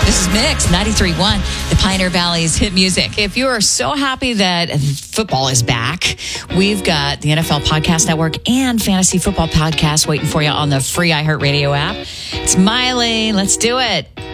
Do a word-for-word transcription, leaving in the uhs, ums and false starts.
This is Mix ninety-three point one, the Pioneer Valley's hit music. If you are so happy that football is back, we've got the N F L Podcast Network and Fantasy Football Podcast waiting for you on the free iHeartRadio app. It's Miley. Let's do it.